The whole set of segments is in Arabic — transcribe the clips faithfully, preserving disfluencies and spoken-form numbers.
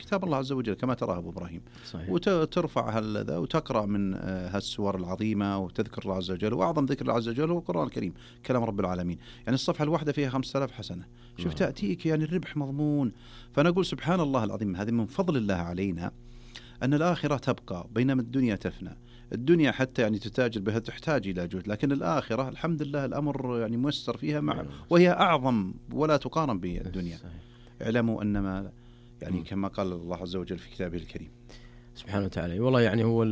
كتاب الله عز وجل كما تراه أبو إبراهيم، صحيح. وترفع هذا وتقرأ من هالسور العظيمة وتذكر الله عز وجل، وأعظم ذكر الله عز وجل هو القرآن الكريم كلام رب العالمين. يعني الصفحة الواحدة فيها خمسة آلاف حسنة، شوف تأتيك يعني الربح مضمون. فأنا أقول سبحان الله العظيم، هذه من فضل الله علينا أن الآخرة تبقى بينما الدنيا تفنى. الدنيا حتى يعني تتاجر بها تحتاج إلى جهد، لكن الآخرة الحمد لله الأمر يعني ميسر فيها مع وهي أعظم ولا تقارن بالدنيا. اعلموا أنما يعني م. كما قال الله عز وجل في كتابه الكريم سبحانه وتعالى. والله يعني هو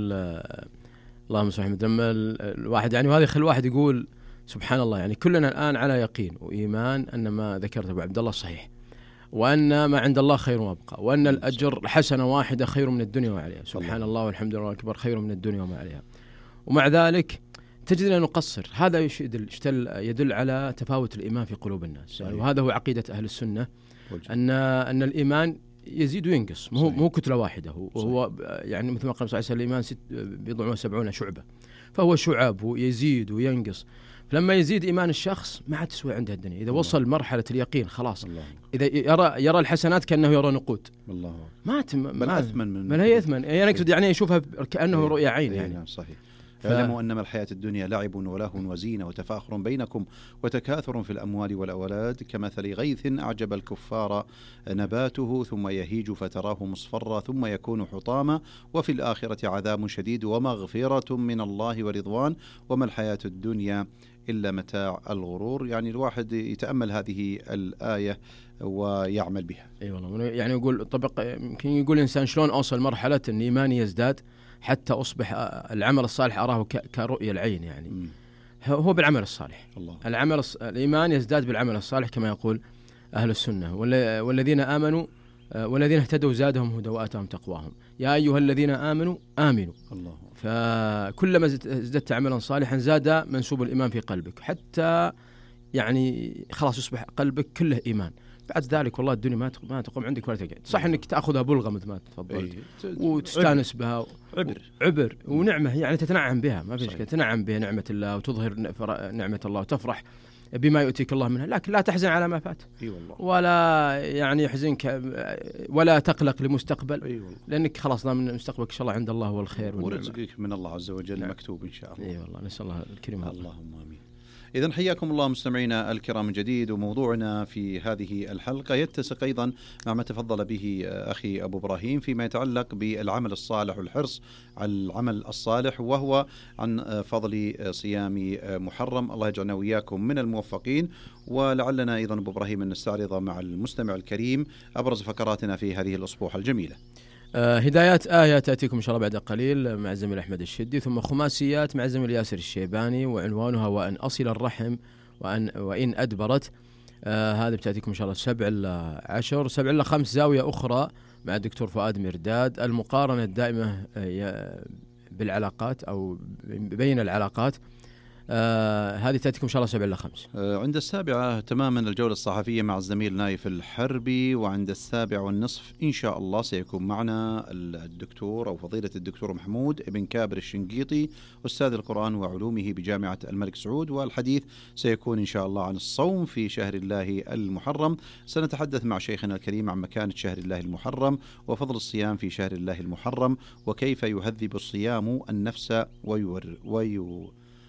اللهم صل على محمد. الواحد يعني وهذا يخلي الواحد يقول سبحان الله، يعني كلنا الآن على يقين وإيمان أن ما ذكرت أبو عبد الله صحيح، وأن ما عند الله خير وابقى، وأن الأجر حسنة واحدة خير من الدنيا وما عليها. سبحان الله, الله والحمد لله الأكبر خير من الدنيا وما عليها. ومع ذلك تجدنا نقصر. هذا يدل, يدل على تفاوت الإيمان في قلوب الناس. صحيح. وهذا هو عقيدة أهل السنة وجه. أن أن الإيمان يزيد وينقص، مو مو كتلة واحدة. وهو يعني مثل ما قال صلى الله عليه وسلم الإيمان ست بضع وسبعون شعبة، فهو شعب ويزيد وينقص. فلما يزيد إيمان الشخص ما عاد تسوي عنده الدنيا. إذا الله. وصل مرحلة اليقين خلاص الله. إذا يرى يرى الحسنات كأنه يرى نقود الله. ما تم بل أثمن من بل هي أثمن يعني يقصد يعني يشوفها كأنه رؤيا عين يعني. صحيح. اعلموا أنما الحياة الدنيا لعب ولهو وزينة وتفاخر بينكم وتكاثر في الأموال والأولاد كمثل غيث أعجب الكفار نباته ثم يهيج فتراه مصفرا ثم يكون حطاما وفي الآخرة عذاب شديد ومغفرة من الله ورضوان وما الحياة الدنيا إلا متاع الغرور. يعني الواحد يتأمل هذه الآية ويعمل بها. أي والله. يعني يقول طبق يمكن يقول الإنسان شلون أوصل مرحلة أن إيماني يزداد حتى أصبح العمل الصالح أراه كرؤية العين. يعني م. هو بالعمل الصالح الله. العمل الص... الإيمان يزداد بالعمل الصالح كما يقول أهل السنة. والذين آمنوا والذين اهتدوا زادهم هدى وآتاهم تقواهم. يا أيها الذين آمنوا آمنوا الله. فكلما ازددت عملا صالحا زاد منسوب الإيمان في قلبك حتى يعني خلاص يصبح قلبك كله إيمان. بعد ذلك والله الدنيا ما ما تقوم عندك ولا تقعد. صح انك تاخذها بلغه مثل ما تفضلت وتستانس بها عبر عبر ونعمه يعني تتنعم بها، ما في شيء تنعم بها نعمه الله وتظهر نعمه الله وتفرح بما يؤتيك الله منها، لكن لا تحزن على ما فات اي والله. ولا يعني يحزنك ولا تقلق لمستقبل أي والله. لانك خلاص ضامن مستقبلك ان شاء الله عند الله هو الخير ورزقك من الله عز وجل نعم. مكتوب ان شاء الله. اي والله نسال الله الكريم. اللهم امين. إذن حياكم الله مستمعينا الكرام من جديد، وموضوعنا في هذه الحلقة يتسق أيضا مع ما تفضل به أخي أبو إبراهيم فيما يتعلق بالعمل الصالح والحرص على العمل الصالح، وهو عن فضل صيام محرم. الله يجعلنا وإياكم من الموفقين. ولعلنا أيضا أبو إبراهيم أن نستعرض مع المستمع الكريم أبرز فقراتنا في هذه الأسبوع الجميلة. آه هدايات آية تأتيكم إن شاء الله بعد قليل مع الزميل أحمد الشدي، ثم خماسيات مع الزميل ياسر الشيباني وعنوانها وأن أصل الرحم وأن وإن أدبرت. آه هذا بتأتيكم إن شاء الله سبع إلى عشر سبع إلى خمس زاوية أخرى مع الدكتور فؤاد مرداد. المقارنة الدائمة آه بالعلاقات أو بين العلاقات آه هذه تأتيكم إن شاء الله سبع إلى خمس. آه عند السابعة تماما الجولة الصحفية مع الزميل نايف الحربي، وعند السابع والنصف إن شاء الله سيكون معنا الدكتور أو فضيلة الدكتور محمود ابن كابر الشنقيطي أستاذ القرآن وعلومه بجامعة الملك سعود، والحديث سيكون إن شاء الله عن الصوم في شهر الله المحرم. سنتحدث مع شيخنا الكريم عن مكانة شهر الله المحرم وفضل الصيام في شهر الله المحرم وكيف يهذب الصيام النفس ويور ويور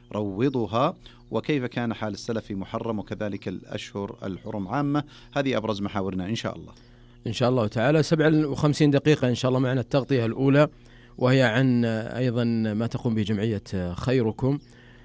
روضها وكيف كان حال السلف في محرم وكذلك الأشهر الحرم عامة. هذه أبرز محاورنا إن شاء الله. إن شاء الله تعالى سبع وخمسين دقيقة إن شاء الله معنا التغطية الأولى، وهي عن أيضا ما تقوم به جمعية خيركم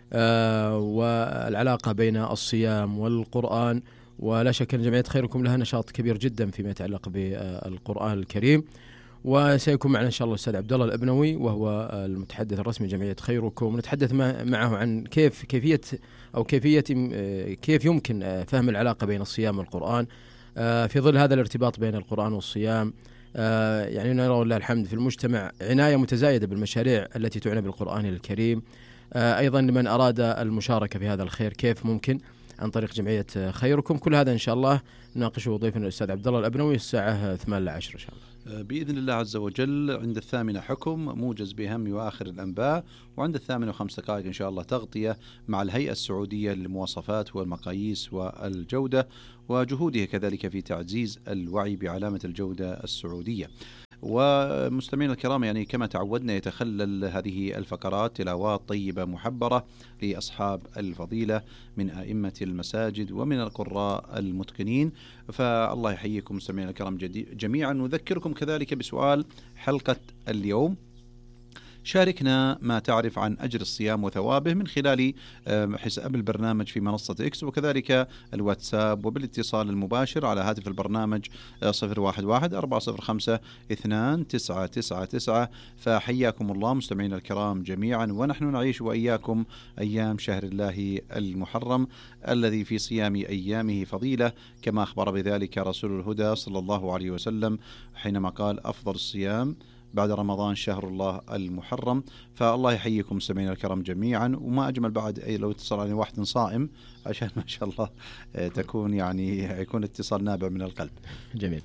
آه والعلاقة بين الصيام والقرآن. ولا شك أن جمعية خيركم لها نشاط كبير جدا فيما يتعلق بالقرآن الكريم. وسيكون معنا إن شاء الله الأستاذ عبد الله الأبنوي وهو المتحدث الرسمي لجمعية خيركم، نتحدث معه عن كيف كيفية أو كيفية كيف يمكن فهم العلاقة بين الصيام والقرآن في ظل هذا الارتباط بين القرآن والصيام. يعني نرى والله الحمد في المجتمع عناية متزايدة بالمشاريع التي تعنى بالقرآن الكريم. أيضا لمن أراد المشاركة في هذا الخير كيف ممكن عن طريق جمعية خيركم. كل هذا إن شاء الله نناقشه ضيفنا الأستاذ عبد الله الأبنوي الساعة ثمانية إلى عشرة إن شاء الله بإذن الله عز وجل. عند الثامنة حكم موجز بهم وآخر الأنباء، وعند الثامنة وخمس دقائق إن شاء الله تغطية مع الهيئة السعودية للمواصفات والمقاييس والجودة وجهودها كذلك في تعزيز الوعي بعلامة الجودة السعودية. ومستمعينا الكرام يعني كما تعودنا يتخلل هذه الفقرات تلاوات طيبة محبرة لأصحاب الفضيلة من أئمة المساجد ومن القراء المتقنين. فالله يحييكم مستمعينا الكرام جميعا. نذكركم كذلك بسؤال حلقة اليوم: شاركنا ما تعرف عن أجر الصيام وثوابه من خلال حساب البرنامج في منصة إكس، وكذلك الواتساب، وبالاتصال المباشر على هاتف البرنامج صفر واحد واحد أربعة صفر خمسة اثنان تسعة تسعة تسعة. فحياكم الله مستمعين الكرام جميعا، ونحن نعيش وإياكم أيام شهر الله المحرم الذي في صيام أيامه فضيلة، كما أخبر بذلك رسول الهدى صلى الله عليه وسلم حينما قال: أفضل الصيام بعد رمضان شهر الله المحرم. فالله يحييكم مستمعينا الكرام جميعا. وما أجمل بعد أي لو اتصل على واحد صائم عشان ما شاء الله تكون يعني يكون اتصال نابع من القلب. جميل.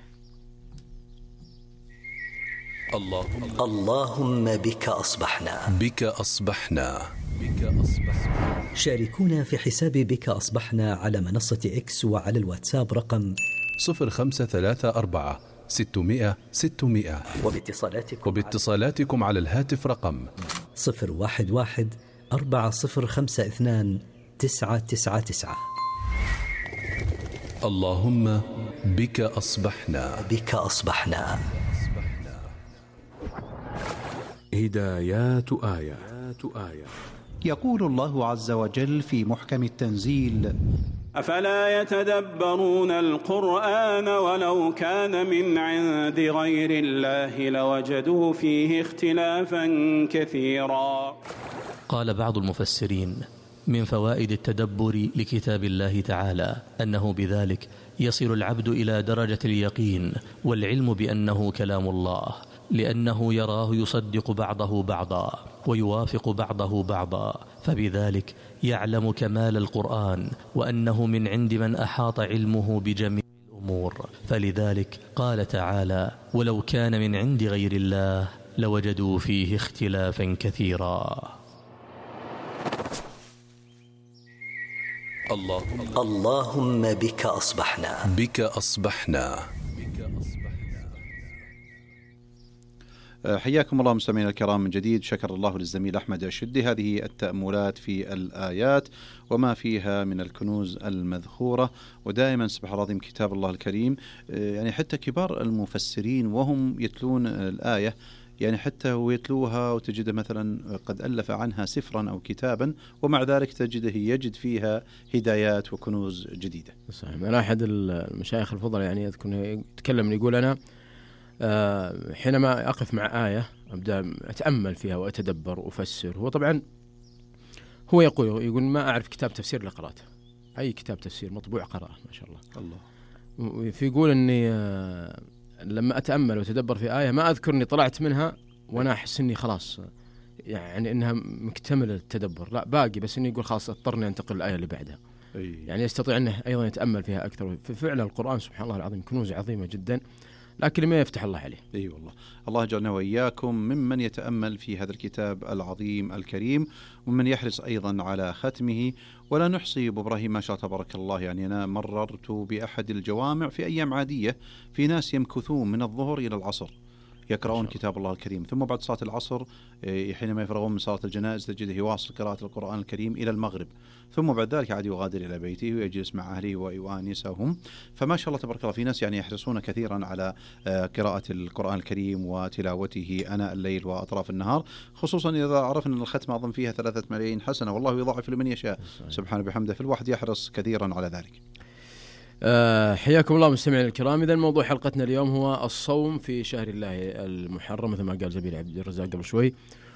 اللهم اللهم بك أصبحنا بك أصبحنا بك أصبحنا. شاركونا في حساب بك أصبحنا على منصة إكس وعلى الواتساب رقم صفر خمسة ثلاثة أربعة ستمائة ستمائة، وباتصالاتكم, وباتصالاتكم على الهاتف رقم صفر واحد واحد أربعة صفر خمسة اثنان تسعة تسعة تسعة. اللهم بك أصبحنا بك أصبحنا. هدايات آيات آية. يقول الله عز وجل في محكم التنزيل: أفلا يتدبرون القرآن ولو كان من عند غير الله لوجدوا فيه اختلافا كثيرا. قال بعض المفسرين: من فوائد التدبر لكتاب الله تعالى أنه بذلك يصل العبد إلى درجة اليقين والعلم بأنه كلام الله، لأنه يراه يصدق بعضه بعضا ويوافق بعضه بعضا، فبذلك يعلم كمال القرآن وأنه من عند من أحاط علمه بجميع الأمور. فلذلك قال تعالى: ولو كان من عند غير الله لوجدوا فيه اختلافا كثيرا. اللهم اللهم بك أصبحنا بك أصبحنا. حياكم الله مستمعينا الكرام من جديد. شكر الله للزميل أحمد الشدي هذه التأملات في الآيات وما فيها من الكنوز المذخورة. ودائما سبحان الله العظيم كتاب الله الكريم، يعني حتى كبار المفسرين وهم يتلون الآية يعني حتى ويتلوها وتجد مثلا قد ألف عنها سفرا أو كتابا، ومع ذلك تجده يجد فيها هدايات وكنوز جديدة. صحيح. أنا أحد المشايخ الفضل يعني يذكر يتكلم يقول: أنا أه حينما أقف مع آية أبدأ أتأمل فيها وأتدبر وأفسر. هو طبعا هو يقول يقول ما أعرف كتاب تفسير اللي قرأته، أي كتاب تفسير مطبوع قرأه ما شاء الله. الله. فيقول أني أه لما أتأمل وأتدبر في آية ما أذكر أني طلعت منها وأنا أحس أني خلاص يعني أنها مكتمل التدبر، لا باقي، بس أني يقول خلاص اضطرني أنتقل الآية اللي بعدها. أي. يعني يستطيع أنه أيضا يتأمل فيها أكثر. ففعلا القرآن سبحان الله العظيم كنوز عظيمة جدا، لكن ما يفتح الله عليه. اي والله. الله يجعلنا واياكم ممن يتامل في هذا الكتاب العظيم الكريم، ومن يحرص ايضا على ختمه. ولا نحصي ابو ابراهيم ما شاء تبارك الله. يعني انا مررت باحد الجوامع في ايام عاديه، في ناس يمكثون من الظهر الى العصر يقرؤون كتاب الله الكريم، ثم بعد صلاة العصر حينما يفرغون من صلاة الجنائز تجده يواصل قراءة القرآن الكريم إلى المغرب، ثم بعد ذلك عاد يغادر إلى بيته ويجلس مع أهله ويؤانسهم. فما شاء الله تبارك الله في ناس يعني يحرصون كثيرا على قراءة القرآن الكريم وتلاوته آناء الليل وأطراف النهار، خصوصا إذا عرفنا أن الختمة أظن فيها ثلاثة ملايين حسنة، والله يضاعف لمن يشاء سبحانه بحمده. فالواحد يحرص كثيرا على ذلك. أه حياكم الله مستمعين الكرام. إذا موضوع حلقتنا اليوم هو الصوم في شهر الله المحرم مثل ما قال زميل عبد الرزاق قبل شوي،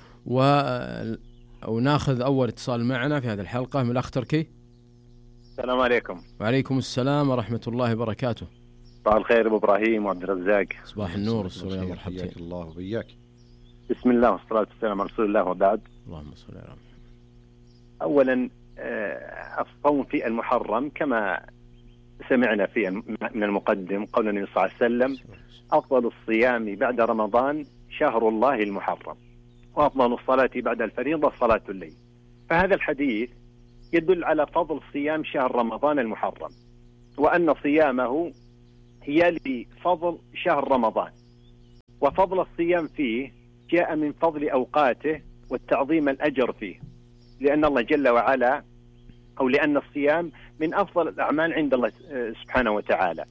وناخذ أول اتصال معنا في هذه الحلقة من الأخ تركي. السلام عليكم. وعليكم السلام ورحمة الله وبركاته. صباح الخير أبو إبراهيم وعبد الرزاق. صباح النور والسرور والرحمة. حياك الله وبياك. بسم الله والصلاة والسلام على رسول الله وبعد. اللهم صل على محمد. أولا الصوم في المحرم كما سمعنا في من المقدم قول النبي صلى الله عليه وسلم: أفضل الصيام بعد رمضان شهر الله المحرم، وأفضل الصلاة بعد الفريضة صلاة الليل. فهذا الحديث يدل على فضل صيام شهر رمضان المحرم، وأن صيامه هي لفضل شهر رمضان، وفضل الصيام فيه جاء من فضل أوقاته والتعظيم الأجر فيه، لأن الله جل وعلا أو لأن الصيام من أفضل الأعمال عند الله سبحانه وتعالى.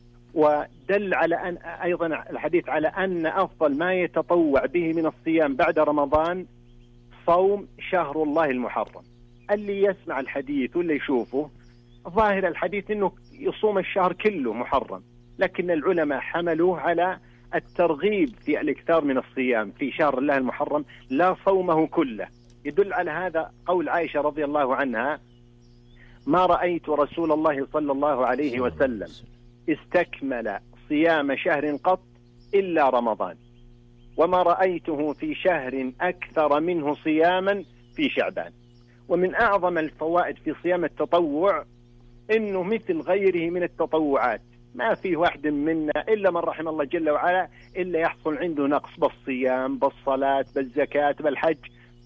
ودل على أن أيضا الحديث على أن أفضل ما يتطوع به من الصيام بعد رمضان صوم شهر الله المحرم. اللي يسمع الحديث واللي يشوفه ظاهر الحديث أنه يصوم الشهر كله محرم، لكن العلماء حملوه على الترغيب في الإكثار من الصيام في شهر الله المحرم لا صومه كله. يدل على هذا قول عائشة رضي الله عنها: ما رأيت رسول الله صلى الله عليه وسلم استكمل صيام شهر قط إلا رمضان، وما رأيته في شهر أكثر منه صياما في شعبان. ومن أعظم الفوائد في صيام التطوع إنه مثل غيره من التطوعات ما في واحد منا إلا من رحم الله جل وعلا إلا يحصل عنده نقص بالصيام بالصلاة بالزكاة بالحج،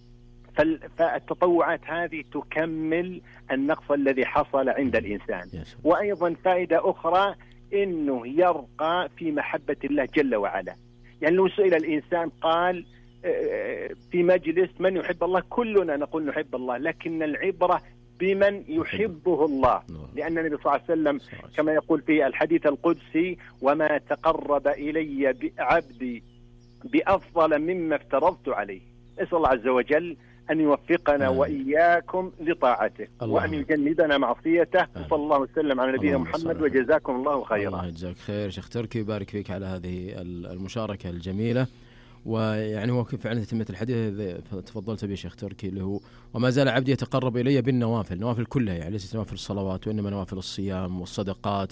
فالتطوعات هذه تكمل النقص الذي حصل عند الإنسان. وأيضا فائدة أخرى إنه يرقى في محبة الله جل وعلا. يعني لو سئل الإنسان قال في مجلس من يحب الله، كلنا نقول نحب الله، لكن العبرة بمن يحبه الله، لأن النبي صلى الله عليه وسلم كما يقول في الحديث القدسي: وما تقرب إلي عبدي بأفضل مما افترضت عليه. أسأل الله عز وجل أن يوفقنا آمين. وإياكم لطاعته وأن يجنبنا معصيته. وصلى الله وسلم على نبينا محمد وجزاكم الله خيرا. الله يجزاك خير شيخ تركي، يبارك فيك على هذه المشاركة الجميلة. ويعني هو فعلا تتمة الحديث تفضلت به شيخ تركي اللي هو وما زال عبدي يتقرب إلي بالنوافل، نوافل كلها يعني ليست نوافل الصلوات وإنما نوافل الصيام والصدقات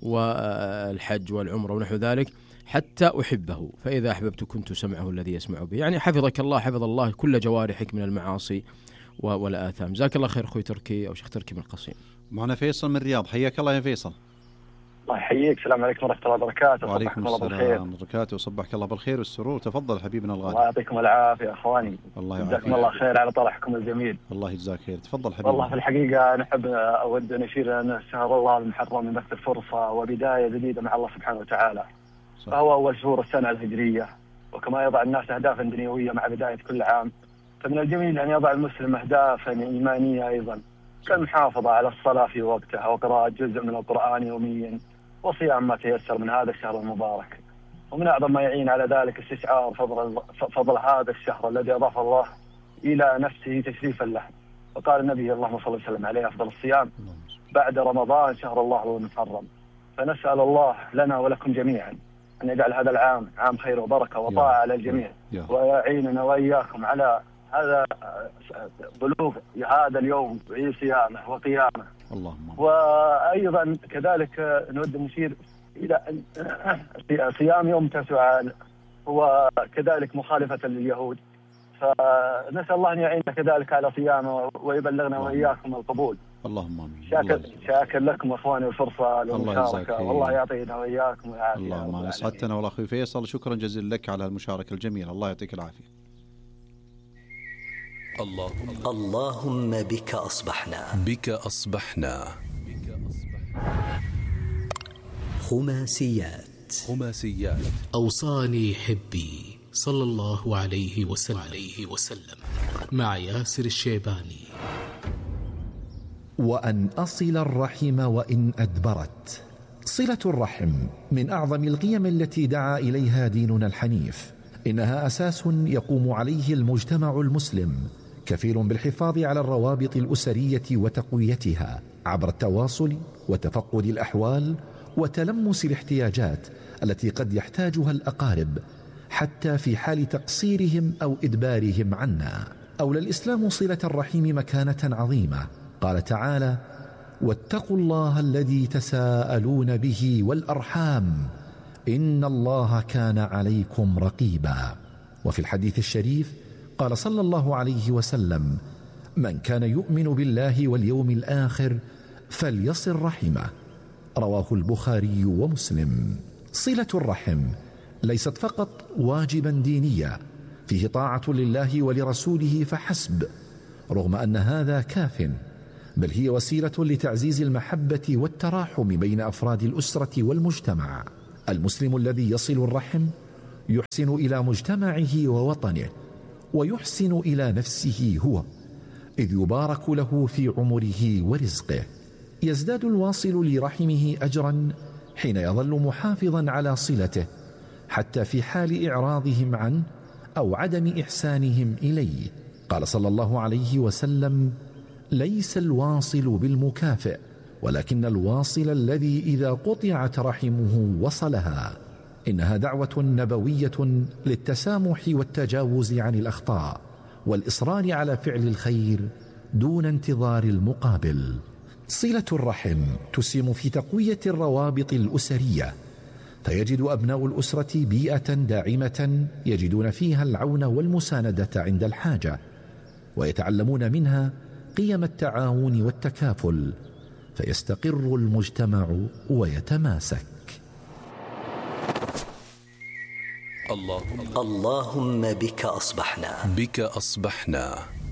والحج والعمرة ونحو ذلك حتى أحبه، فإذا أحببت كنت سمعه الذي يسمع به. يعني حفظك الله حفظ الله كل جوارحك من المعاصي والآثام. جزاك الله خير أخوي تركي أو شيخ تركي من القصيم. معنا فيصل من الرياض، حياك الله يا فيصل. الله يحييك، السلام عليكم ورحمة الله وبركاته. وعليكم السلام وبركاته، وصبحك الله بالخير والسرور. تفضل حبيبنا الغالي. الله يعطيكم العافية أخواني. الله يجزاكم الله خير على طرحكم الجميل. الله يجزاك خير. تفضل حبيبي. والله في الحقيقة نحب أود أن أشير أن شهر الله المحرم من وقت الفرصة وبداية جديدة مع الله سبحانه وتعالى. صح. فهو أول شهور السنة الهجرية، وكما يضع الناس أهدافا دنيوية مع بداية كل عام، فمن الجميل أن يضع المسلم أهدافا إيمانية أيضا كالمحافظة على الصلاة في وقتها وقراءة جزء من القرآن يوميا وصيام ما تيسر من هذا الشهر المبارك. ومن أعظم ما يعين على ذلك استشعار فضل, فضل هذا الشهر الذي أضاف الله إلى نفسه تشريفا له. وقال النبي اللهم صل وسلم عليه أفضل الصيام بعد رمضان شهر الله المحرم. فنسأل الله لنا ولكم جميعا أن يجعل هذا العام عام خير وبركة وطاعة على الجميع، ويعيننا وإياكم على هذا بلوغ هذا اليوم صيامه وقيامه. اللهم. وأيضا كذلك نود أن نشير إلى صيام يوم تسوع هو كذلك مخالفة لليهود، فنسأل الله أن يعيننا كذلك على صيامه ويبلغنا وإياكم القبول. اللهم آمين. شاكر شاكر لكم أخواني الفرصة والمشاركة، والله يعطينا وإياكم العافية. اللهم أسعدتنا والأخوي فيصل، شكرا جزيلا لك على المشاركة الجميلة، الله يعطيك العافية. اللهم اللهم بك أصبحنا بك أصبحنا خماسيات خماسيات أوصاني حبي صلى الله عليه وسلم, عليه وسلم مع ياسر الشيباني. وأن أصل الرحم وإن أدبرت. صلة الرحم من أعظم القيم التي دعا إليها ديننا الحنيف. إنها أساس يقوم عليه المجتمع المسلم، كفيل بالحفاظ على الروابط الأسرية وتقويتها عبر التواصل وتفقد الأحوال وتلمس الاحتياجات التي قد يحتاجها الأقارب حتى في حال تقصيرهم أو إدبارهم عنا. أولى الإسلام صلة الرحم مكانة عظيمة. قال تعالى: واتقوا الله الذي تساءلون به والأرحام إن الله كان عليكم رقيبا. وفي الحديث الشريف قال صلى الله عليه وسلم: من كان يؤمن بالله واليوم الآخر فليصل رحمه. رواه البخاري ومسلم. صلة الرحم ليست فقط واجبا دينيا فيه طاعة لله ولرسوله فحسب، رغم أن هذا كاف، بل هي وسيلة لتعزيز المحبة والتراحم بين أفراد الأسرة والمجتمع. المسلم الذي يصل الرحم يحسن إلى مجتمعه ووطنه، ويحسن إلى نفسه هو، إذ يبارك له في عمره ورزقه. يزداد الواصل لرحمه أجرا حين يظل محافظا على صلته، حتى في حال إعراضهم عنه أو عدم إحسانهم إليه. قال صلى الله عليه وسلم: ليس الواصل بالمكافئ، ولكن الواصل الذي إذا قطعت رحمه وصلها. إنها دعوة نبوية للتسامح والتجاوز عن الأخطاء والإصرار على فعل الخير دون انتظار المقابل. صلة الرحم تسهم في تقوية الروابط الأسرية، فيجد أبناء الأسرة بيئة داعمة يجدون فيها العون والمساندة عند الحاجة، ويتعلمون منها قيم التعاون والتكافل، فيستقر المجتمع ويتماسك. اللهم اللهم بك أصبحنا بك أصبحنا.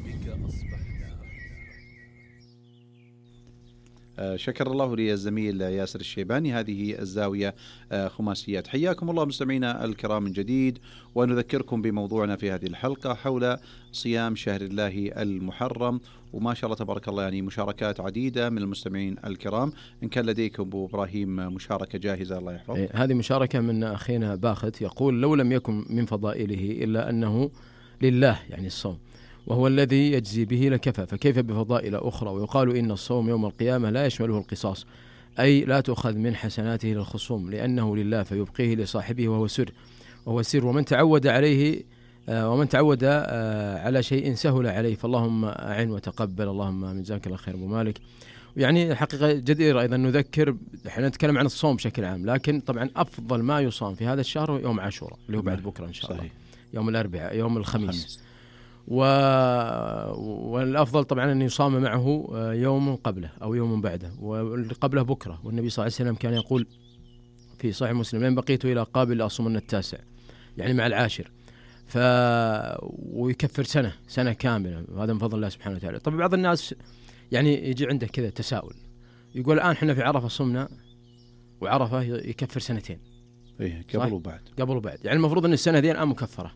شكر الله لي الزميل ياسر الشيباني. هذه الزاوية خماسيات. حياكم الله مستمعينا الكرام من جديد، ونذكركم بموضوعنا في هذه الحلقة حول صيام شهر الله المحرم، وما شاء الله تبارك الله يعني مشاركات عديدة من المستمعين الكرام. إن كان لديكم أبو إبراهيم مشاركة جاهزة الله يحفظ. إيه، هذه مشاركة من أخينا باخت يقول: لو لم يكن من فضائله إلا أنه لله، يعني الصوم، وهو الذي يجزي به لكفى، فكيف بفضائل أخرى؟ ويقال إن الصوم يوم القيامة لا يشمله القصاص، أي لا تؤخذ من حسناته للخصوم، لأنه لله فيبقيه لصاحبه وهو سر وهو سر ومن تعود عليه آه ومن تعود آه على شيء سهل عليه، فاللهم أعن وتقبل. اللهم من جزاك الله خير أبو مالك. يعني الحقيقة جدير أيضا نذكر، احنا نتكلم عن الصوم بشكل عام، لكن طبعا أفضل ما يصام في هذا الشهر هو يوم عاشوراء اللي هو بعد بكرة إن شاء الله، يوم الأربعاء، يوم الخميس, الخميس. و... والأفضل طبعا أن يصام معه يوم قبله أو يوم بعده، وقبله بكرة. والنبي صلى الله عليه وسلم كان يقول في صحيح مسلم: لين بقيت إلى قابل لأصومن التاسع، يعني مع العاشر، ف ويكفر سنة سنة كاملة، وهذا من فضل الله سبحانه وتعالى. طبعا بعض الناس يعني يجي عنده كذا تساؤل، يقول الآن احنا في عرفة صمنا، وعرفة يكفر سنتين، إيه قبل وبعد قبل وبعد، يعني المفروض أن السنة ذي الآن مكفرة،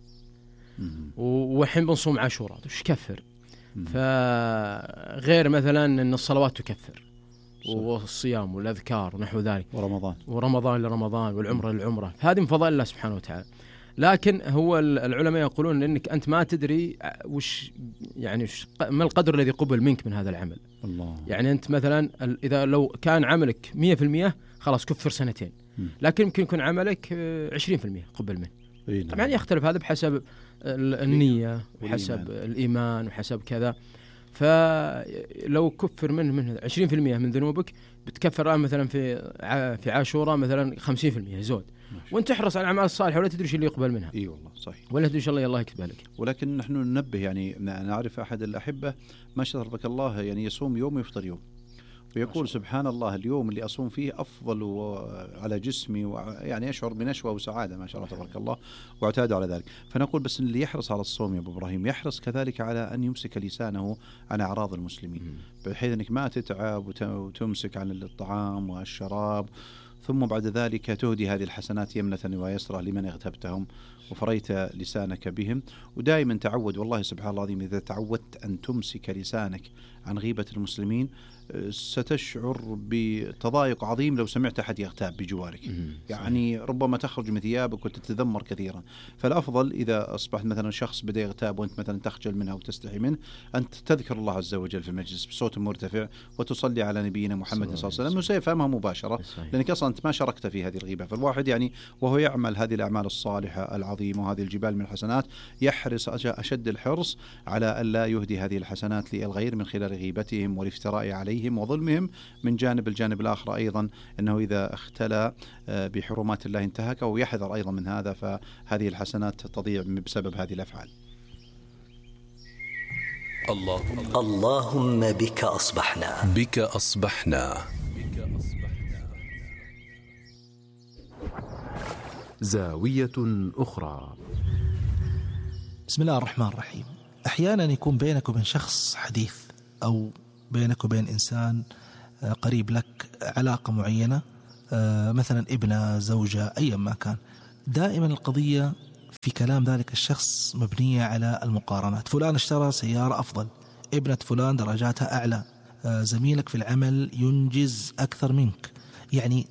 والحين بنصوم عاشوراء، وش كفر؟ فغير مثلا أن الصلوات تكفر، والصيام والأذكار ونحو ذلك، ورمضان ورمضان لرمضان، والعمرة للعمرة، هذه من فضائل الله سبحانه وتعالى. لكن هو العلماء يقولون أنك أنت ما تدري وش يعني ما القدر الذي قبل منك من هذا العمل. الله. يعني أنت مثلا إذا لو كان عملك مية في المية خلاص كفر سنتين، لكن يمكن يكون عملك عشرين في المية قبل منه. طبعا يختلف هذا بحسب النية وحسب الإيمان وحسب كذا. فلو كفر منه منه عشرين في المية من ذنوبك، بتكفر الآن مثلا في في عاشوراء مثلا خمسين في المية زود، وانت تحرص على الأعمال الصالحة ولا تدري شو اللي يقبل منها. اي والله صحيح، ولا تدري شو الله الله يكتبها لك. ولكن نحن ننبه، يعني نعرف أحد الأحبة ما شاء الله الله يعني يصوم يوم ويفطر يوم، ويقول سبحان الله اليوم اللي أصوم فيه أفضل على جسمي، ويعني أشعر بنشوة وسعادة ما شاء الله تبارك الله، واعتادوا على ذلك. فنقول بس اللي يحرص على الصوم يا أبو إبراهيم يحرص كذلك على أن يمسك لسانه عن أعراض المسلمين، بحيث أنك ما تتعب وتمسك عن الطعام والشراب، ثم بعد ذلك تهدي هذه الحسنات يمنة ويسرى لمن اغتبتهم وفريت لسانك بهم. ودائما تعود، والله سبحان الله العظيم، إذا تعودت أن تمسك لسانك عن غيبة المسلمين ستشعر بتضايق عظيم لو سمعت أحد يغتاب بجوارك، يعني ربما تخرج من ثيابك وتتذمر كثيرا. فالأفضل إذا أصبحت مثلا شخص بدأ يغتاب وأنت مثلا تخجل منه وتستحي منه، أنت تذكر الله عز وجل في المجلس بصوت مرتفع وتصلي على نبينا محمد صلى الله عليه وسلم، وسيفهمها مباشرة، لأنك أصلا أنت ما شاركت في هذه الغيبة. فالواحد يعني وهو يعمل هذه الأعمال الصالحة العظيمة وهذه الجبال من الحسنات يحرص أشد الحرص على أن لا يهدي هذه الحسنات للغير من خلال غيبتهم والافتراء عليهم وظلمهم. من جانب الجانب الآخر أيضا أنه إذا اختلى بحرمات الله انتهك، ويحذر أيضا من هذا، فهذه الحسنات تضيع بسبب هذه الأفعال. اللهم اللهم بك أصبحنا بك أصبحنا. زاوية أخرى. بسم الله الرحمن الرحيم. أحيانا يكون بينك وبين شخص حديث، أو بينك وبين إنسان قريب لك علاقة معينة، مثلا ابنة، زوجة، أي ما كان، دائما القضية في كلام ذلك الشخص مبنية على المقارنات. فلان اشترى سيارة أفضل، ابنة فلان درجاتها أعلى، زميلك في العمل ينجز أكثر منك. يعني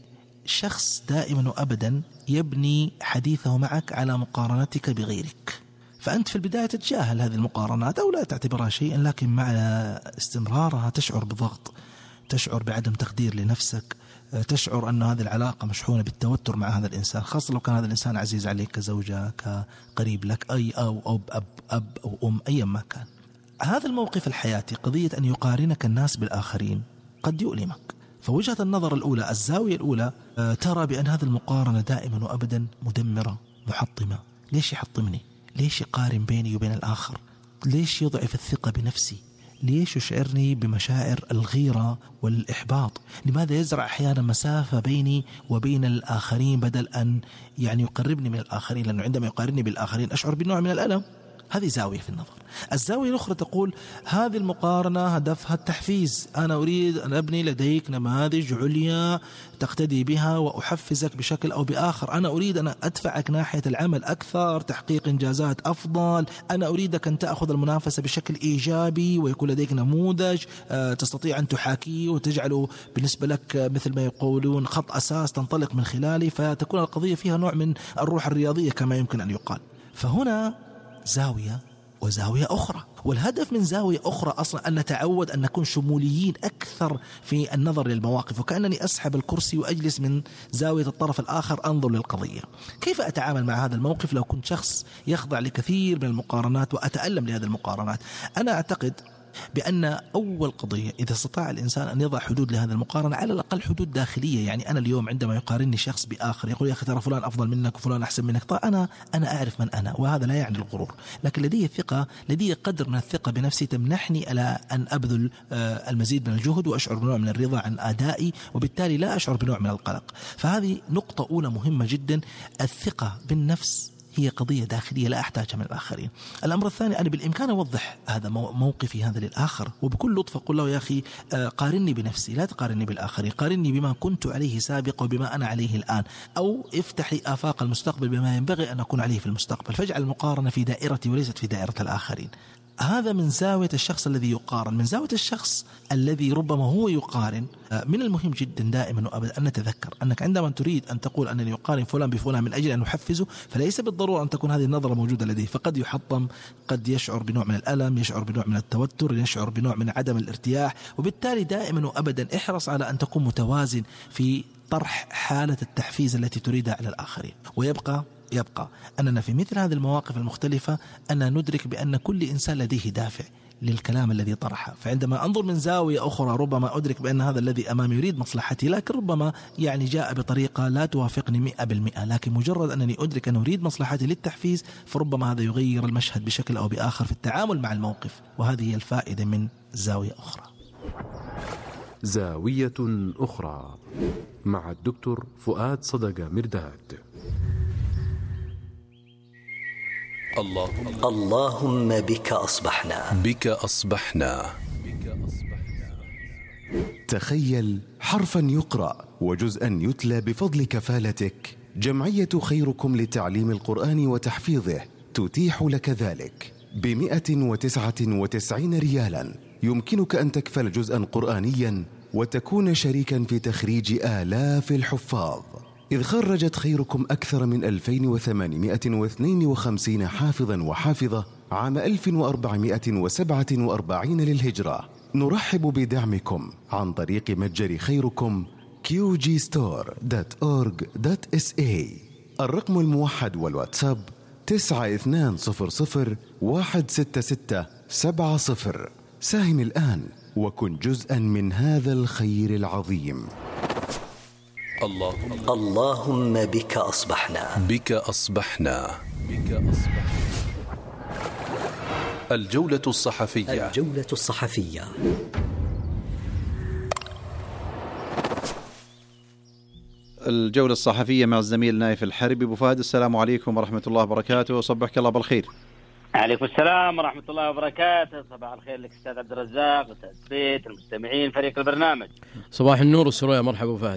شخص دائما وأبدا يبني حديثه معك على مقارنتك بغيرك، فأنت في البداية تتجاهل هذه المقارنات أو لا تعتبرها شيئا، لكن مع استمرارها تشعر بضغط، تشعر بعدم تقدير لنفسك، تشعر أن هذه العلاقة مشحونة بالتوتر مع هذا الإنسان، خاصة لو كان هذا الإنسان عزيز عليك كزوجة كقريب لك أي أو أو أب أب أو أم أي ما كان. هذا الموقف الحياتي قضية أن يقارنك الناس بالآخرين قد يؤلمك. فوجهة النظر الأولى، الزاوية الأولى، ترى بأن هذه المقارنة دائما وأبدا مدمرة محطمة. ليش يحطمني؟ ليش يقارن بيني وبين الآخر؟ ليش يضعف الثقة بنفسي؟ ليش يشعرني بمشاعر الغيرة والإحباط؟ لماذا يزرع أحيانا مسافة بيني وبين الآخرين بدل أن يعني يقربني من الآخرين؟ لأنه عندما يقارنني بالآخرين أشعر بنوع من الألم. هذه زاوية في النظر. الزاوية الأخرى تقول هذه المقارنة هدفها التحفيز، أنا أريد أن أبني لديك نماذج عليا تقتدي بها وأحفزك بشكل أو بآخر، أنا أريد أن أدفعك ناحية العمل أكثر، تحقيق إنجازات أفضل، أنا أريدك أن تأخذ المنافسة بشكل إيجابي ويكون لديك نموذج تستطيع أن تحاكيه وتجعله بالنسبة لك مثل ما يقولون خط أساس تنطلق من خلاله، فتكون القضية فيها نوع من الروح الرياضية كما يمكن أن يقال. فهنا زاوية وزاوية أخرى، والهدف من زاوية أخرى أصلا أن نتعود أن نكون شموليين أكثر في النظر للمواقف، وكأنني أسحب الكرسي وأجلس من زاوية الطرف الآخر أنظر للقضية. كيف أتعامل مع هذا الموقف لو كنت شخص يخضع لكثير من المقارنات وأتألم لهذه المقارنات؟ أنا أعتقد بأن أول قضية إذا استطاع الإنسان أن يضع حدود لهذا المقارنة، على الأقل حدود داخلية. يعني أنا اليوم عندما يقارنني شخص بآخر يقول يا أخي ترى فلان أفضل منك وفلان أحسن منك، طيب أنا أنا أعرف من أنا، وهذا لا يعني الغرور، لكن لدي الثقة، لدي قدر من الثقة بنفسي تمنحني على أن أبذل المزيد من الجهد وأشعر بنوع من الرضا عن أدائي، وبالتالي لا أشعر بنوع من القلق. فهذه نقطة أولى مهمة جدا. الثقة بالنفس هي قضية داخلية لا أحتاجها من الآخرين. الأمر الثاني، أنا بالإمكان أوضح هذا موقفي هذا للآخر، وبكل لطف أقول له يا أخي قارني بنفسي، لا تقارني بالآخرين، قارني بما كنت عليه سابقا وبما أنا عليه الآن، أو افتح لي آفاق المستقبل بما ينبغي أن أكون عليه في المستقبل، فاجعل المقارنة في دائرتي وليست في دائرة الآخرين. هذا من زاوية الشخص الذي يقارن. من زاوية الشخص الذي ربما هو يقارن، من المهم جدا دائما وأبدا أن نتذكر أنك عندما تريد أن تقول أنني يقارن فلان بفلان من أجل أن نحفزه، فليس بالضرورة أن تكون هذه النظرة موجودة لديه، فقد يحطم، قد يشعر بنوع من الألم، يشعر بنوع من التوتر، يشعر بنوع من عدم الارتياح. وبالتالي دائما وأبدا احرص على أن تكون متوازن في طرح حالة التحفيز التي تريدها على الآخرين. ويبقى يبقى أننا في مثل هذه المواقف المختلفة أن ندرك بأن كل إنسان لديه دافع للكلام الذي طرحه. فعندما أنظر من زاوية أخرى ربما أدرك بأن هذا الذي أمامي يريد مصلحتي، لكن ربما يعني جاء بطريقة لا توافقني مئة بالمئة، لكن مجرد أنني أدرك أنه يريد مصلحتي للتحفيز، فربما هذا يغير المشهد بشكل أو بآخر في التعامل مع الموقف. وهذه هي الفائدة من زاوية أخرى. زاوية أخرى مع الدكتور فؤاد صدقة مرداد. اللهم اللهم بك أصبحنا بك أصبحنا تخيل حرفا يقرأ وجزءا يتلى بفضل كفالتك. جمعية خيركم لتعليم القرآن وتحفيظه تتيح لك ذلك بمئة وتسعة وتسعين ريالا. يمكنك أن تكفل جزءا قرآنيا وتكون شريكا في تخريج آلاف الحفاظ، إذ خرجت خيركم أكثر من ألفين وثمانمائة واثنين وخمسين حافظا وحافظة عام ألف وأربعمائة وسبعة وأربعين للهجرة. نرحب بدعمكم عن طريق متجر خيركم كيو جي ستور دوت أورج دوت إس إيه. الرقم الموحد والواتساب تسعة اثنان صفر صفر واحد ستة ستة سبعة صفر. ساهم الآن وكن جزءا من هذا الخير العظيم. اللهم اللهم بك أصبحنا بك أصبحنا بك أصبحنا. الجولة الصحفية الجولة الصحفية. الجولة الصحفية مع الزميل نايف الحربي. أبو فهد، السلام عليكم ورحمة الله وبركاته، صبحك الله بالخير. عليكم السلام ورحمة الله وبركاته، صباح الخير لك أستاذ عبد الرزاق، أستاذ بيت، المستمعين، فريق البرنامج. صباح النور والسرور، مرحبا أبو فهد.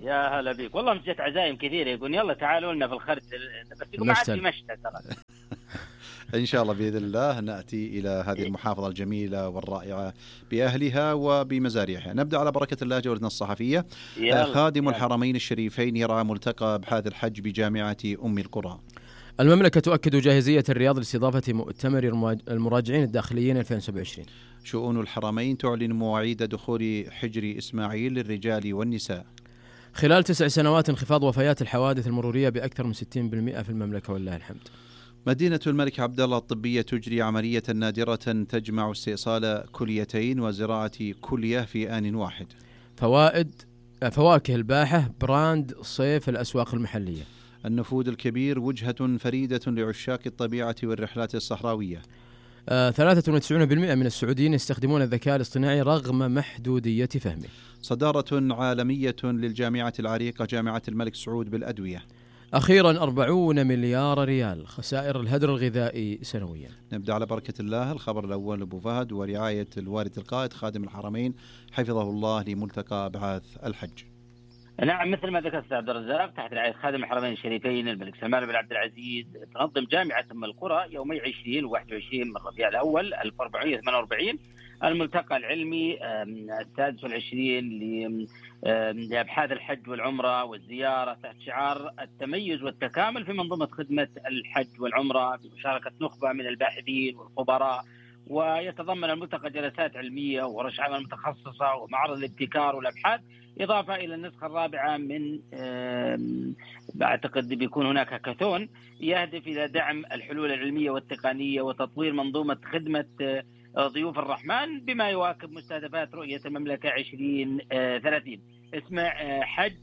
يا هلا بيك، والله جت عزايم كثيرة يقول يلا تعالوا لنا في الخرج، بس يقول ما عاد في مشتى ترى. إن شاء الله بإذن الله نأتي إلى هذه المحافظة الجميلة والرائعة بأهلها وبمزارعها. نبدأ على بركة الله جولتنا الصحفية. خادم الحرمين الشريفين يرعى ملتقى أبحاث الحج بجامعة أم القرى. المملكة تؤكد جاهزية الرياض لاستضافة مؤتمر المراجعين الداخليين ألفين وسبعة وعشرين. شؤون الحرمين تعلن مواعيد دخول حجر إسماعيل للرجال والنساء. خلال تسع سنوات انخفاض وفيات الحوادث المرورية بأكثر من ستين بالمئة في المملكة والله الحمد. مدينة الملك عبد الله الطبية تجري عملية نادرة تجمع استئصال كليتين وزراعة كلية في آن واحد. فوائد فواكه الباحة براند صيف الأسواق المحلية. النفود الكبير وجهة فريدة لعشاق الطبيعة والرحلات الصحراوية. آه ثلاثة وتسعين بالمئة من السعوديين يستخدمون الذكاء الاصطناعي رغم محدودية فهمه. صدارة عالمية للجامعة العريقة جامعة الملك سعود بالأدوية. أخيرا أربعون مليار ريال خسائر الهدر الغذائي سنويا. نبدأ على بركة الله. الخبر الأول أبو فهد ورعاية الوالد القائد خادم الحرمين حفظه الله لملتقى أبحاث الحج. نعم، مثل ما ذكرت عبد الرزاق، تحت رعاية خادم الحرمين الشريفين الملك سلمان بن عبد العزيز تنظم جامعة أم القرى يومي عشرين وواحد وعشرين من ربيع الأول ألف وأربعمائة وثمانية وأربعين الملتقى العلمي السادس والعشرين لأبحاث الحج والعمرة والزيارة تحت شعار التميز والتكامل في منظومة خدمة الحج والعمرة بمشاركة نخبة من الباحثين والخبراء. ويتضمن الملتقى جلسات علمية وورش عمل متخصصة ومعرض الابتكار والأبحاث، إضافة إلى النسخة الرابعة من أعتقد بيكون هناك هاكاثون يهدف إلى دعم الحلول العلمية والتقنية وتطوير منظومة خدمة ضيوف الرحمن بما يواكب مستهدفات رؤية المملكة عشرين ثلاثين. اسمه حج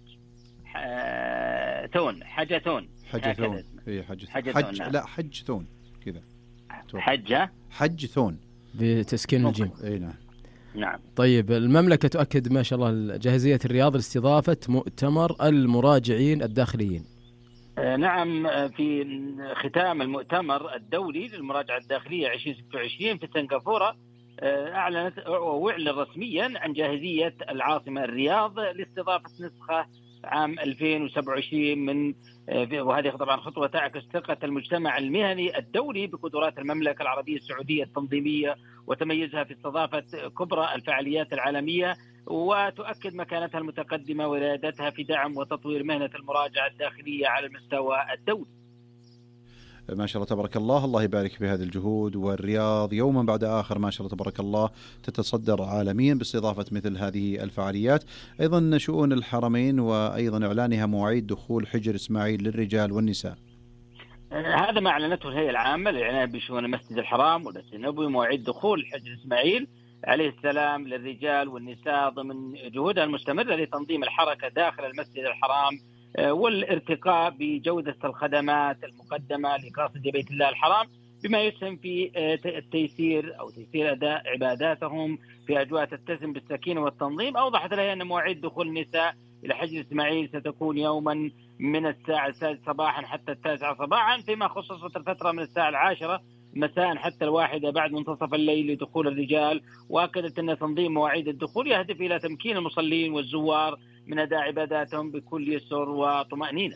ثون حجثون حجثون إيه حج حج نعم. لا حج ثون كذا حجة حج ثون بتسكين الجيم. اي نعم. نعم. طيب المملكة تؤكد ما شاء الله جاهزية الرياض لاستضافة مؤتمر المراجعين الداخليين. نعم، في ختام المؤتمر الدولي للمراجعة الداخلية عشرين ستة وعشرين في سنغافورة أعلنت وأعلن رسميا عن جاهزية العاصمة الرياض لاستضافة نسخة عام ألفين وسبعة وعشرين من، وهذه طبعا خطوة تعكس ثقة المجتمع المهني الدولي بقدرات المملكة العربية السعودية التنظيمية وتميزها في استضافة كبرى الفعاليات العالمية، وتؤكد مكانتها المتقدمة وريادتها في دعم وتطوير مهنة المراجعة الداخلية على المستوى الدولي. ما شاء الله تبارك الله، الله يبارك بهذه الجهود. والرياض يوما بعد آخر ما شاء الله تبارك الله تتصدر عالميا باستضافة مثل هذه الفعاليات. أيضا شؤون الحرمين وأيضا إعلانها مواعيد دخول حجر إسماعيل للرجال والنساء. هذا ما أعلنته الهيئة العامة للعناية بشؤون المسجد الحرام والمسجد النبوي، مواعيد دخول حجر إسماعيل عليه السلام للرجال والنساء ضمن جهودها المستمرة لتنظيم الحركة داخل المسجد الحرام والارتقاء بجودة الخدمات المقدمة لقاصدي بيت الله الحرام بما يسهم في التيسير أو تيسير أداء عباداتهم في أجواء تتسم بالسكينة والتنظيم. أوضحت لها أن مواعيد دخول النساء إلى حجر إسماعيل ستكون يوما من الساعة السادسة صباحا حتى التاسعة صباحا، فيما خصصت الفترة من الساعة العاشرة مساء حتى الواحدة بعد منتصف الليل لدخول الرجال. وأكدت أن تنظيم مواعيد الدخول يهدف إلى تمكين المصلين والزوار من أداء عباداتهم بكل يسر وطمأنينة.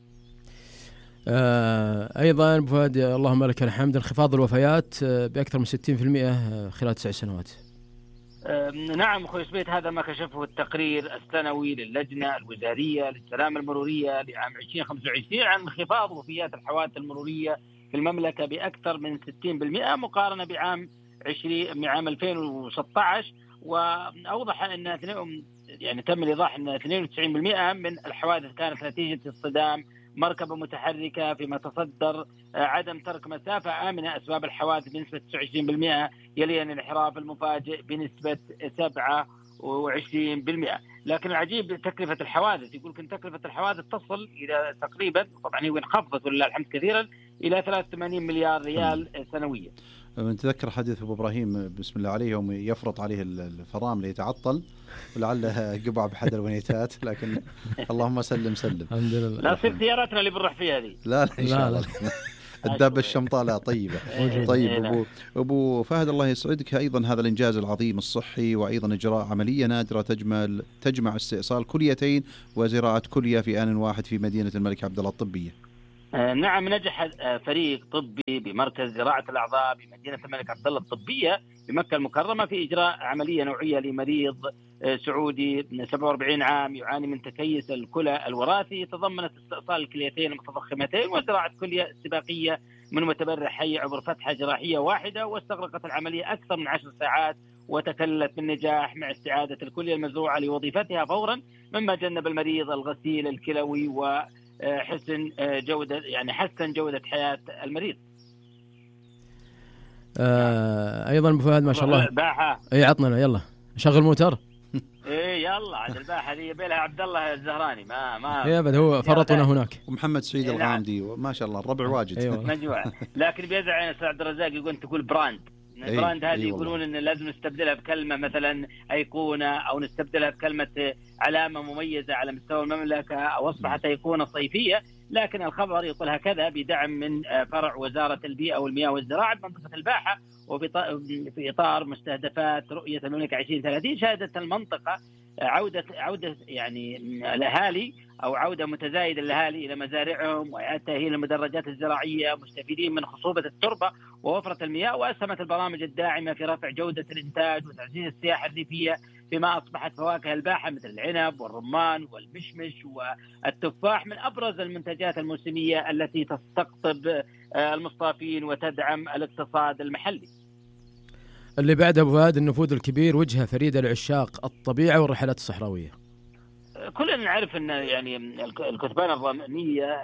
آه أيضا أبو فهد اللهم لك الحمد، انخفاض الوفيات بأكثر من ستين بالمئة خلال تسع سنوات. آه نعم أخوي سبيت، هذا ما كشفه التقرير السنوي للجنة الوزارية للسلامة المرورية لعام عشرين خمسة وعشرين عن انخفاض وفيات الحوادث المرورية في المملكة بأكثر من ستين بالمئة مقارنة بعام عشرين بعام ألفين وستة عشر. وأوضح أن يعني تم الإيضاح أن اثنين وتسعين بالمئة من الحوادث كانت نتيجة اصطدام مركبة متحركة، فيما تصدر عدم ترك مسافة آمنة أسباب الحوادث بنسبة تسعة وعشرين بالمئة، يليها الانحراف المفاجئ بنسبة سبعة وعشرين بالمئة. لكن العجيب تكلفة الحوادث، يقول لك تكلفة الحوادث تصل إلى تقريبا، طبعا هي انخفضت ولله الحمد كثيرا، إلى ثلاثة وثمانين مليار ريال سنويا. نتذكر حديث أبو إبراهيم بسم الله عليه يوم يفرط عليه الفرامل ليتعطل ولعله قبع بحد الونيتات، لكن اللهم سلم سلم الحمد لله. لا تصير سياراتنا اللي بنروح فيها هذه. لا لا إن شاء الله. الدابة الشمطاء لا طيبة. طيب أبو أبو فهد الله يسعدك، أيضا هذا الإنجاز العظيم الصحي، وأيضا إجراء عملية نادرة تجمل تجمع استئصال كليتين وزراعة كلية في آن واحد في مدينة الملك عبدالله الطبية. نعم، نجح فريق طبي بمركز زراعة الأعضاء بمدينة الملك عبدالله الطبية بمكة المكرمة في إجراء عملية نوعية لمريض سعودي سبعة وأربعين عام يعاني من تكيس الكلى الوراثي، تضمنت استئصال الكليتين المتضخمتين وزراعة كلية استباقية من متبرع حي عبر فتحة جراحية واحدة، واستغرقت العملية أكثر من عشر ساعات وتكللت بالنجاح مع استعادة الكلية المزروعة لوظيفتها فورا، مما جنب المريض الغسيل الكلوي وحسن جودة يعني حسن جودة حياة المريض. آه ايضا ابو فهد ما شاء الله باحة. اي عطنا يلا شغل موتر. ايه يلا عاد الباحة هذه يبي لها عبد الله الزهراني ما ما يا بد هو فرطنا هناك. ومحمد سعيد إيه الغامدي ما شاء الله الربع واجد. أيوة. مجموعة. لكن بيزعل عين عبد الرزاق يقول تقول براند. البراند هذه يقولون إن لازم نستبدلها بكلمة مثلا أيقونة، أو نستبدلها بكلمة علامة مميزة على مستوى المملكة، أو أصبحت أيقونة صيفية. لكن الخبر يقول هكذا بدعم من فرع وزارة البيئة والمياه والزراعة بمنطقة الباحة، وفي إطار مستهدفات رؤية المملكة عشرين ثلاثين. شهدت المنطقة عودة عودة يعني الأهالي أو عودة متزايدة للأهالي إلى مزارعهم وإعادة تأهيل المدرجات الزراعية، مستفيدين من خصوبة التربة ووفرة المياه. وأسهمت البرامج الداعمة في رفع جودة الإنتاج وتعزيز السياحة الريفية، فيما أصبحت فواكه الباحة مثل العنب والرمان والمشمش والتفاح من أبرز المنتجات الموسمية التي تستقطب المصطافين وتدعم الاقتصاد المحلي. اللي بعد أبو فهد النفوذ الكبير وجهة فريدة لعشاق الطبيعة والرحلات الصحراوية. كلنا نعرف أن يعني الكثبان الرملية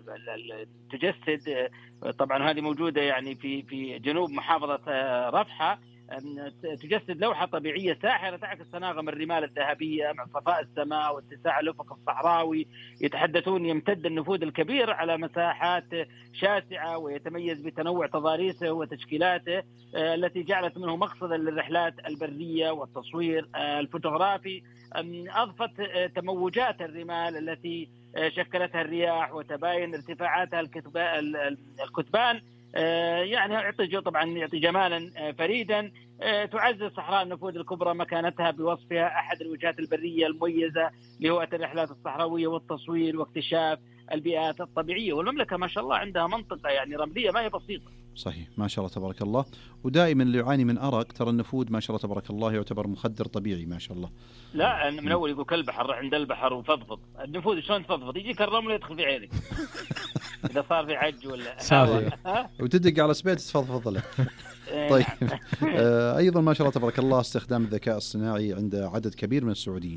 تجسد طبعا هذه موجودة يعني في في جنوب محافظة رفحة، تجسد لوحة طبيعية ساحرة تعكس تناغم الرمال الذهبية مع صفاء السماء واتساع الأفق الصحراوي. يتحدثون يمتد النفوذ الكبير على مساحات شاسعة ويتميز بتنوع تضاريسه وتشكيلاته التي جعلت منه مقصدا للرحلات البرية والتصوير الفوتوغرافي. أضفت تموجات الرمال التي شكلتها الرياح وتباين ارتفاعاتها الكثبان، يعني يعطي طبعا يعطي جمالا فريدا. تعزز صحراء النفوذ الكبرى مكانتها بوصفها أحد الوجهات البرية المميزة لهواة الرحلات الصحراوية والتصوير واكتشاف البيئات الطبيعية. والمملكة ما شاء الله عندها منطقة يعني رملية ما هي بسيطة. صحيح ما شاء الله تبارك الله. ودائما اللي يعاني من أرق ترى النفوذ ما شاء الله تبارك الله يعتبر مخدر طبيعي ما شاء الله. لا من أول يقول كالبحر عند البحر وفضفض. النفوذ شلون تفضفض؟ يجيك الرمل يدخل في عينك إذا صار في عج ولا صار وتدق على سبيت تفضفض له. طيب آه أيضا ما شاء الله تبارك الله استخدام الذكاء الصناعي عند عدد كبير من السعوديين.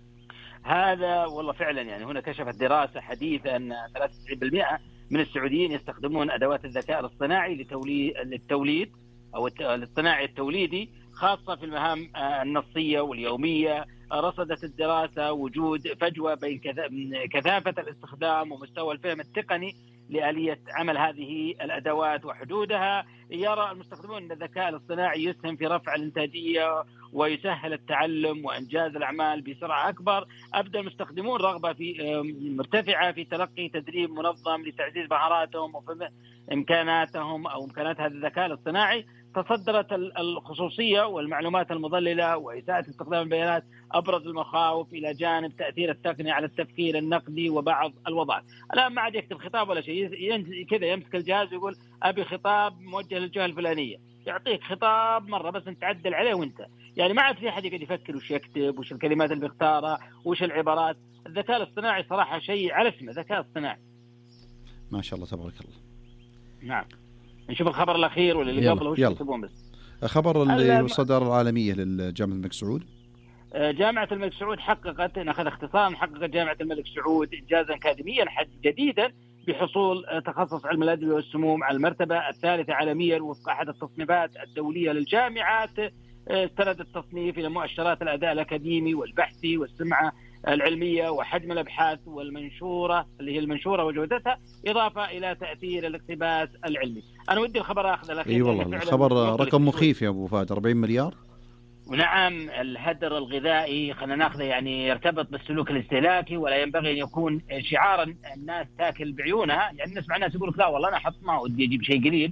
هذا والله فعلا يعني هنا كشفت دراسة حديثة أن ثلاثة وتسعين بالمئة من السعوديين يستخدمون أدوات الذكاء الاصطناعي للتوليد أو الاصطناعي التوليدي، خاصة في المهام النصية واليومية. رصدت الدراسة وجود فجوة بين كثافة الاستخدام ومستوى الفهم التقني لآلية عمل هذه الأدوات وحدودها. يرى المستخدمون أن الذكاء الاصطناعي يسهم في رفع الإنتاجية ويسهل التعلم وإنجاز الأعمال بسرعة أكبر. أبدى المستخدمون رغبة في مرتفعة في تلقي تدريب منظم لتعزيز مهاراتهم وإمكاناتهم أو إمكانات هذا الذكاء الاصطناعي. تصدرت الخصوصية والمعلومات المضللة وإساءة استخدام البيانات أبرز المخاوف، إلى جانب تأثير التقنية على التفكير النقدي وبعض الوظائف. الآن ما عاد يكتب خطاب ولا شيء، كذا يمسك الجهاز ويقول أبي خطاب موجه للجهة الفلانية، يعطيك خطاب مرة بس أنت تعدل عليه وأنت يعني ما عاد في أحد يقعد يفكر وش يكتب وش الكلمات اللي بيختارها وش العبارات. الذكاء الاصطناعي صراحة شيء على اسمه ذكاء اصطناعي ما شاء الله تبارك الله. نعم نشوف الخبر الأخير ولا اللي قبله وش يكتبون بس. خبر الصدارة العالمية للجامعة الملك سعود. جامعة الملك سعود حققت نأخذ اختصار حققت جامعة الملك سعود إنجازا أكاديميا جديدا بحصول تخصص علم الأدوية والسموم على المرتبة الثالثة عالميا وفق أحد التصنيفات الدولية للجامعات. استند التصنيف إلى مؤشرات الأداء الأكاديمي والبحثي والسمعة العلمية وحجم الأبحاث والمنشورة اللي هي المنشورة وجودتها، إضافة إلى تأثير الاقتباس العلمي. أنا ودي الخبر أخذ الأخير. أي والله الخبر رقم مخيف يا أبو فهد، أربعين مليار. ونعم الهدر الغذائي خلينا ناخذه يعني يرتبط بالسلوك الاستهلاكي، ولا ينبغي أن يكون شعارا الناس تاكل بعيونها. يعني نسمع ناس يقول لك لا والله أنا أحط ما ودي أجيب شيء قليل،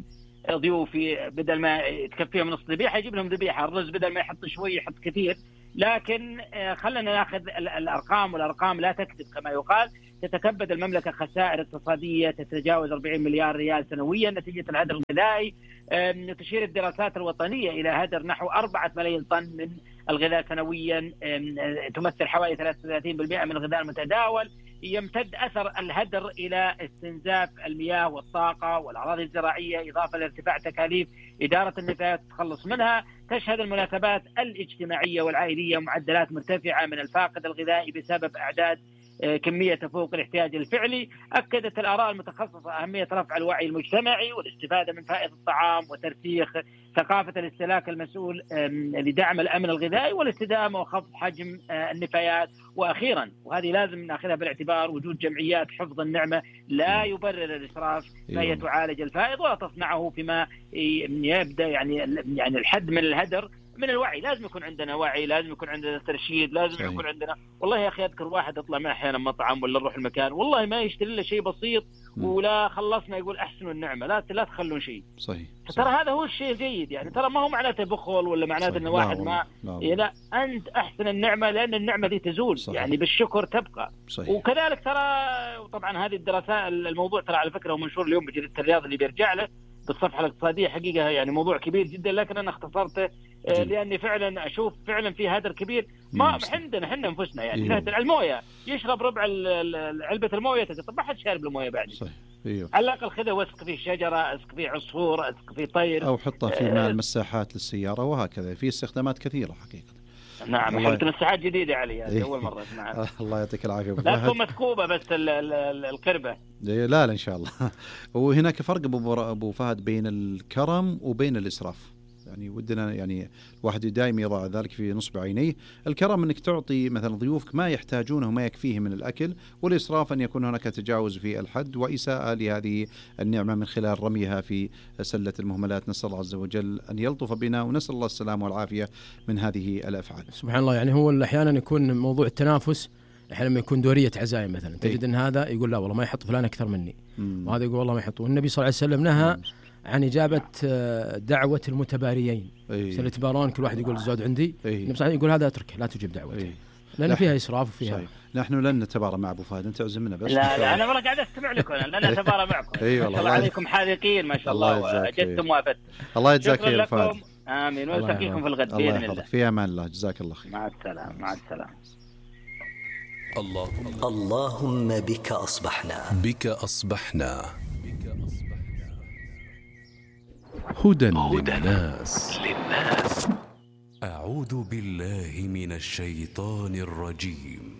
ضيوفي بدل ما تكفيهم نص ذبيحة يجيب لهم ذبيحة، الرز بدل ما يحط شوي يحط كثير. لكن خلينا ناخذ الأرقام، والأرقام لا تكذب كما يقال. تتكبد المملكة خسائر اقتصادية تتجاوز أربعين مليار ريال سنويا نتيجة الهدر الغذائي. تشير الدراسات الوطنية إلى هدر نحو أربعة ملايين طن من الغذاء سنويا، تمثل حوالي ثلاثة وثلاثين بالمئة من الغذاء المتداول. يمتد أثر الهدر إلى استنزاف المياه والطاقة والأراضي الزراعية، إضافة لارتفاع تكاليف إدارة النفايات تخلص منها. تشهد المناسبات الاجتماعية والعائلية معدلات مرتفعة من الفاقد الغذائي بسبب أعداد كمية تفوق الاحتياج الفعلي. أكدت الآراء المتخصصة أهمية رفع الوعي المجتمعي والاستفادة من فائدة الطعام وترسيخ ثقافة الاستهلاك المسؤول لدعم الأمن الغذائي والاستدامة وخفض حجم النفايات. وأخيرا وهذه لازم نأخذها بالاعتبار، وجود جمعيات حفظ النعمة لا يبرر الإسراف، فهي تعالج الفائض ولا تصنعه فيما يبدأ يعني يعني الحد من الهدر. من الوعي لازم يكون عندنا وعي، لازم يكون عندنا ترشيد، لازم صحيح. يكون عندنا والله يا أخي أذكر واحد أطلع معه أحيانا مطعم ولا نروح المكان والله ما يشتري له شيء بسيط م. ولا خلصنا يقول أحسنوا النعمة، لا لا تخلون شيء. صحيح. ترى هذا هو الشيء الجيد، يعني ترى ما هو معناته بخل ولا معناته إن واحد ما لا, لا, لا أنت أحسن النعمة لأن النعمة دي تزول صحيح. يعني بالشكر تبقى صحيح. وكذلك ترى طبعا هذه الدراسات الموضوع ترى على فكرة ومنشور اليوم بجريدة الرياض اللي بيرجع له بالصفحة الاقتصادية، حقيقة يعني موضوع كبير جدا لكن أنا اختصرته لأني فعلا أشوف فعلا في هدر كبير. ما عندنا حنا انفسنا يعني نهدر المويه، يشرب ربع علبة المويه طب ما حد شارب المويه بعد صحيح. أيوه. على الأقل خذه واسق فيه شجرة، اسق فيه عصفور، اسق فيه طير، أو حطه في ماء المساحات للسيارة، وهكذا في استخدامات كثيرة حقيقة. نعم حلت مساحات جديدة علي هذه أول مرة أسمعها. الله يعطيك العافية. لا تكون مسكوبة بس القربة. لا لا إن شاء الله. وهناك فرق أبو فهد بين الكرم وبين الإسراف، يعني ودنا يعني الواحد دائما يضع ذلك في نصب عينيه. الكرم أنك تعطي مثلا ضيوفك ما يحتاجونه وما يكفيه من الأكل، والإسراف أن يكون هناك تجاوز في الحد وإساءة لهذه النعمة من خلال رميها في سلة المهملات. نسأل الله عز وجل أن يلطف بنا ونسأل الله السلامة والعافية من هذه الأفعال. سبحان الله. يعني هو أحيانا يكون موضوع التنافس، أحيانا لما يكون دورية عزايم مثلا تجد أن هذا يقول لا والله ما يحط فلان أكثر مني، مم. وهذا يقول والله ما يحط. والنبي صلى الله عليه وسلم نهى عن إجابة دعوة المتباريين. سنة تبارون كل واحد يقول الزود عندي، النبي صلى يقول هذا اتركه لا تجيب دعوته، لأن فيها إسراف وفيها صحيح. نحن لن نتبارى مع أبو فهد، أنت عزمنا بس. لا لا أنا والله قاعد أستمع لكم، لن أتبارى معكم. ما شاء الله عليكم حاذقين ما شاء الله، وجدتم وافدتم. الله يجزاك خير أبو فهد. آمين ونلتقيكم في الغد بإذن الله. في أمان الله، جزاك الله خير. مع السلامة مع السلامة. اللهم اللهم بك أصبحنا بك أصبحنا هدى للناس للناس. أعوذ بالله من الشيطان الرجيم.